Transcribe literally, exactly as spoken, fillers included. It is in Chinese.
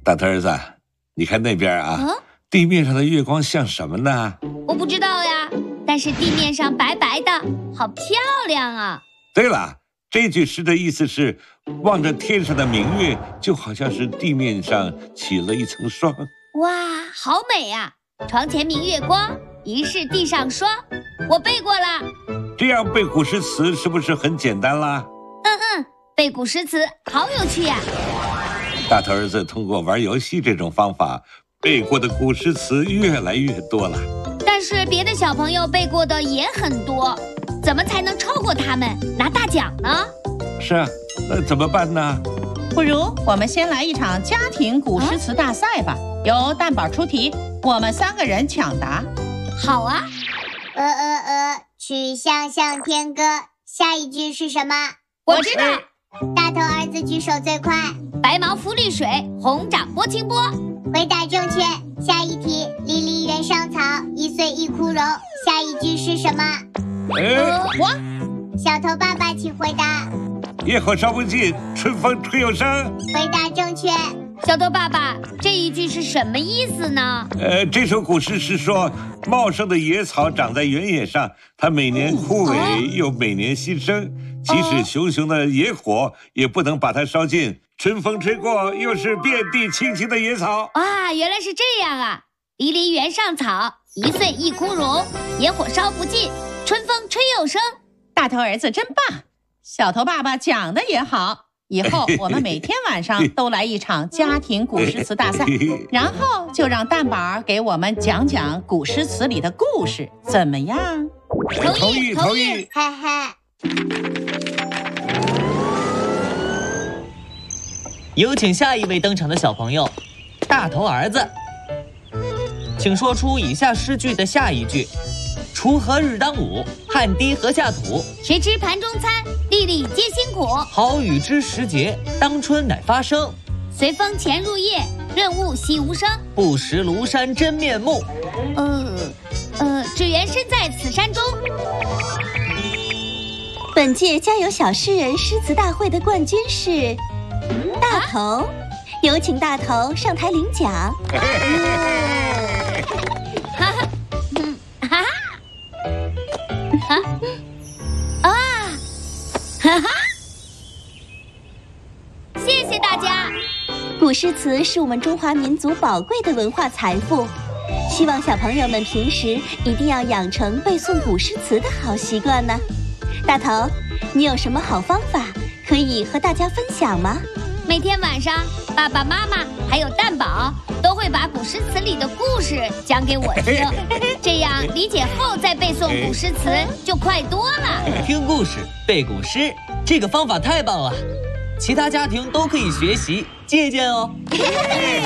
大头儿子，你看那边啊，嗯、地面上的月光像什么呢？ 我不知道呀，但是地面上白白的，好漂亮啊！ 对了，这句诗的意思是，望着天上的明月，就好像是地面上起了一层霜。 哇，好美呀！床前明月光，疑是地上霜。我背过了。 这样背古诗词是不是很简单啦？ 嗯嗯，背古诗词好有趣呀！ 大头儿子通过玩游戏这种方法，背过的古诗词越来越多了。 但是别的小朋友背过的也很多，怎么才能超过他们拿大奖呢？ 是啊，那怎么办呢？ 不如我们先来一场家庭古诗词大赛吧，啊、由蛋宝出题，我们三个人抢答。 好啊。 鹅鹅鹅，曲项向天歌，下一句是什么？ 我知道。 大头儿子举手最快。 白毛浮绿水，红掌拨清波。 回答正确。下一题，离离原上草，一岁一枯荣，下一句是什么？ 呃， 我。 小头爸爸请回答。 野火烧不尽，春风吹又生。 回答正确。 小头爸爸，这一句是什么意思呢？ 呃，这首古诗是说，茂盛的野草长在原野上，它每年枯萎，哦、又每年新生。即使熊熊的野火，也不能把它烧尽。春风吹过，又是遍地青青的野草。 啊，原来是这样啊！离离原上草，一岁一枯荣。野火烧不尽，春风吹又生。 大头儿子真棒，小头爸爸讲的也好。以后我们每天晚上都来一场家庭古诗词大赛，然后就让蛋宝给我们讲讲古诗词里的故事，怎么样？ 同意，同意， 哈哈。 有请下一位登场的小朋友，大头儿子，请说出以下诗句的下一句：锄禾日当午，汗滴禾下土。 谁知盘中餐，粒粒皆辛苦。 好雨知时节，当春乃发生。 随风潜入夜，润物细无声。 不识庐山真面目。 呃呃，只缘身在此山中。 本届家有小诗人诗词大会的冠军是大头，啊、有请大头上台领奖。 哈哈，嗯，哈哈，啊，哈哈，谢谢大家。 古诗词是我们中华民族宝贵的文化财富，希望小朋友们平时一定要养成背诵古诗词的好习惯呢。大头，你有什么好方法可以和大家分享吗？ 每天晚上，爸爸妈妈还有蛋宝都会把古诗词里的故事讲给我听，这样理解后再背诵古诗词就快多了。 听故事背古诗，这个方法太棒了，其他家庭都可以学习借鉴哦。